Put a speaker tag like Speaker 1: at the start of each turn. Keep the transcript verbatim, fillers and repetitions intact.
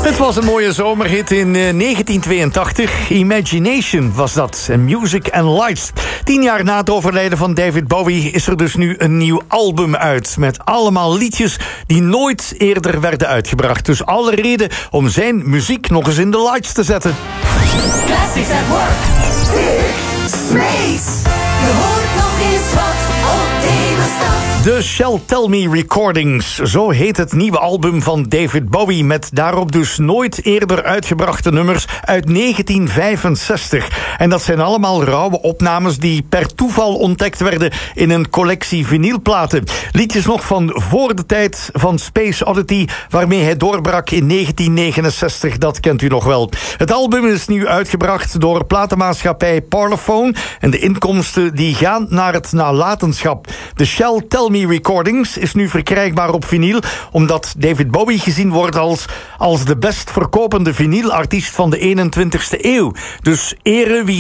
Speaker 1: Het was een mooie zomerhit in uh, negentien tweeëntachtig. Imagination was dat. En Music and Lights. Tien jaar na het overlijden van David Bowie is er dus nu een nieuw album uit. Met allemaal liedjes die nooit eerder werden uitgebracht. Dus alle reden om zijn muziek nog eens in de lights te zetten.
Speaker 2: Classics at work. Big Space. Je hoort nog eens wat op deze stad.
Speaker 1: De Shall Tell Me Recordings, zo heet het nieuwe album van David Bowie, met daarop dus nooit eerder uitgebrachte nummers uit negentien vijfenzestig. En dat zijn allemaal rauwe opnames die per toeval ontdekt werden in een collectie vinylplaten. Liedjes nog van voor de tijd van Space Oddity, waarmee hij doorbrak in negentien negenenzestig, dat kent u nog wel. Het album is nu uitgebracht door platenmaatschappij Parlophone en de inkomsten die gaan naar het nalatenschap. De Shall Tell Me Recordings is nu verkrijgbaar op vinyl, omdat David Bowie gezien wordt als, als de best verkopende vinylartiest van de eenentwintigste eeuw. Dus ere wie